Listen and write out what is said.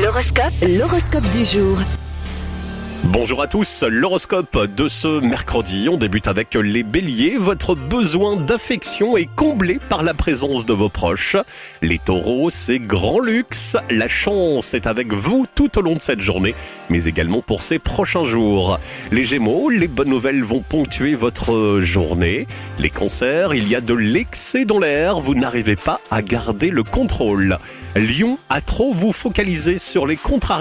L'horoscope du jour. Bonjour à tous, l'horoscope de ce mercredi, on débute avec les béliers. Votre besoin d'affection est comblé par la présence de vos proches. Les taureaux, c'est grand luxe, la chance est avec vous tout au long de cette journée, mais également pour ces prochains jours. Les gémeaux, les bonnes nouvelles vont ponctuer votre journée. Les cancers, il y a de l'excès dans l'air, vous n'arrivez pas à garder le contrôle. Lion, à trop vous focaliser sur les contrariétés,